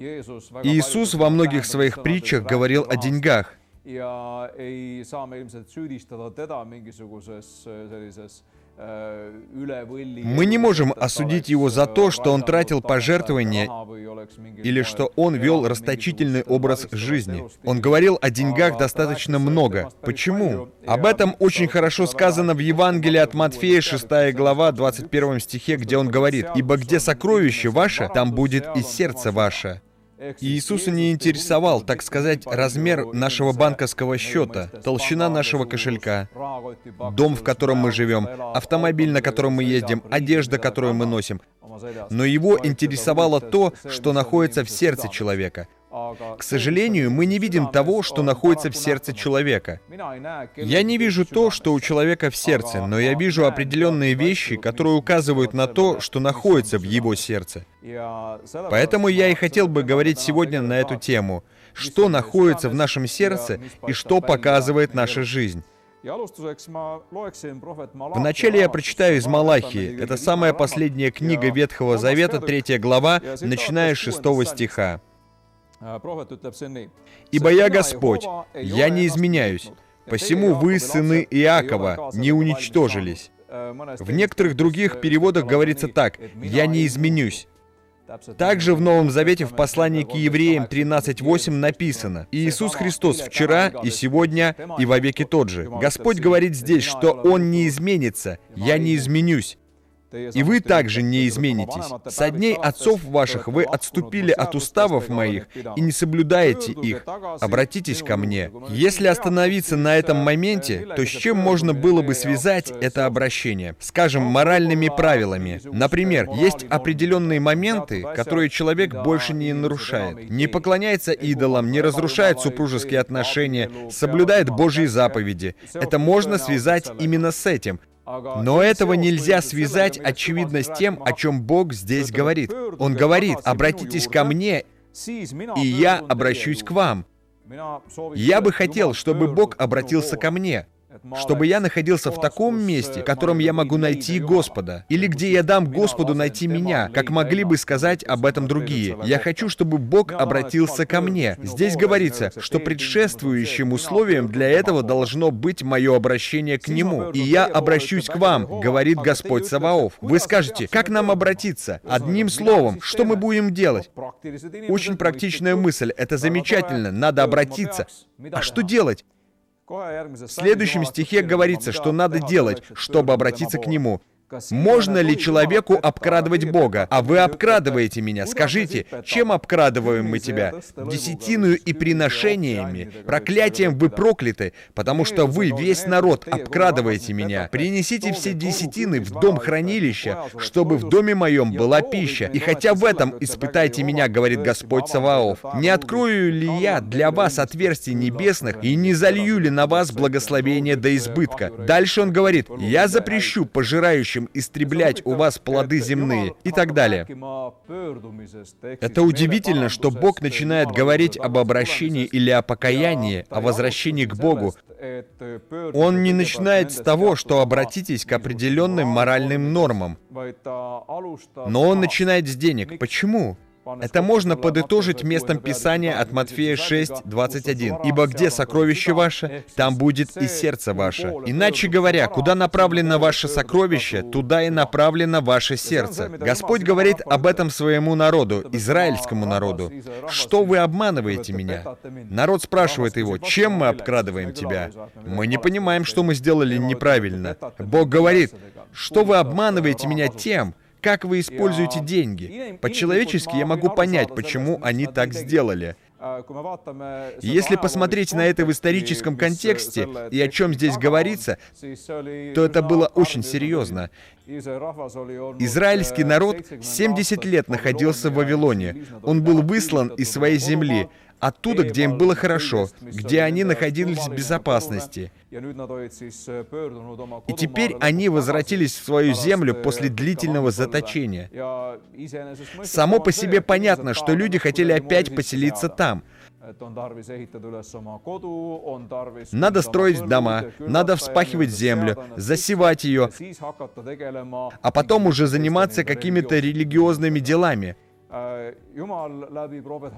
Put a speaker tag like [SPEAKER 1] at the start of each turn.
[SPEAKER 1] Иисус во многих своих притчах говорил о деньгах. Мы не можем осудить его за то, что он тратил пожертвования или что он вел расточительный образ жизни. Он говорил о деньгах достаточно много. Почему? Об этом очень хорошо сказано в Евангелии от Матфея, 6 глава, 21 стихе, где он говорит: «Ибо где сокровище ваше, там будет и сердце ваше». Иисуса не интересовал, так сказать, размер нашего банковского счета, толщина нашего кошелька, дом, в котором мы живем, автомобиль, на котором мы ездим, одежда, которую мы носим. Но его интересовало то, что находится в сердце человека. К сожалению, мы не видим того, что находится в сердце человека. Я не вижу то, что у человека в сердце, но я вижу определенные вещи, которые указывают на то, что находится в его сердце. Поэтому я и хотел бы говорить сегодня на эту тему. Что находится в нашем сердце и что показывает наша жизнь. Вначале я прочитаю из Малахии. Это самая последняя книга Ветхого Завета, 3 глава, начиная с 6 стиха. «Ибо я Господь, я не изменяюсь, посему вы, сыны Иакова, не уничтожились». В некоторых других переводах говорится так: «Я не изменюсь». Также в Новом Завете в послании к Евреям 13:8 написано: «Иисус Христос вчера и сегодня и вовеки тот же». Господь говорит здесь, что Он не изменится, «Я не изменюсь». И вы также не изменитесь. Со дней отцов ваших вы отступили от уставов моих и не соблюдаете их. Обратитесь ко мне. Если остановиться на этом моменте, то с чем можно было бы связать это обращение? Скажем, моральными правилами. Например, есть определенные моменты, которые человек больше не нарушает. Не поклоняется идолам, не разрушает супружеские отношения, соблюдает Божьи заповеди. Это можно связать именно с этим. Но этого нельзя связать, очевидно, с тем, о чем Бог здесь говорит. Он говорит: «Обратитесь ко мне, и я обращусь к вам». Я бы хотел, чтобы Бог обратился ко мне, чтобы я находился в таком месте, в котором я могу найти Господа, или где я дам Господу найти меня, как могли бы сказать об этом другие. Я хочу, чтобы Бог обратился ко мне. Здесь говорится, что предшествующим условием для этого должно быть мое обращение к Нему. «И я обращусь к вам», говорит Господь Саваоф. Вы скажете: как нам обратиться? Одним словом, что мы будем делать? Очень практичная мысль. Это замечательно. Надо обратиться. А что делать? В следующем стихе говорится, что надо делать, чтобы обратиться к Нему. Можно ли человеку обкрадывать Бога? А вы обкрадываете меня. Скажите, чем обкрадываем мы тебя? Десятиною и приношениями. Проклятием вы прокляты, потому что вы, весь народ, обкрадываете меня. Принесите все десятины в дом хранилища, чтобы в доме моем была пища. И хотя в этом испытайте меня, говорит Господь Саваоф. Не открою ли я для вас отверстий небесных и не залью ли на вас благословение до избытка? Дальше он говорит: я запрещу пожирающим истреблять у вас плоды земные и так далее. Это удивительно, что Бог начинает говорить об обращении или о покаянии, о возвращении к Богу. Он не начинает с того, что обратитесь к определенным моральным нормам, но он начинает с денег. Почему? Это можно подытожить местом Писания от Матфея 6:21. «Ибо где сокровище ваше, там будет и сердце ваше». Иначе говоря, куда направлено ваше сокровище, туда и направлено ваше сердце. Господь говорит об этом своему народу, израильскому народу. «Что вы обманываете меня?» Народ спрашивает его: «Чем мы обкрадываем тебя?» Мы не понимаем, что мы сделали неправильно. Бог говорит: «Что вы обманываете меня тем, как вы используете деньги?» По-человечески я могу понять, почему они так сделали. Если посмотреть на это в историческом контексте и о чем здесь говорится, то это было очень серьезно. Израильский народ 70 лет находился в Вавилоне. Он был выслан из своей земли, оттуда, где им было хорошо, где они находились в безопасности. И теперь они возвратились в свою землю после длительного заточения. Само по себе понятно, что люди хотели опять поселиться там. Надо строить дома, надо вспахивать землю, засевать ее, а потом уже заниматься какими-то религиозными делами.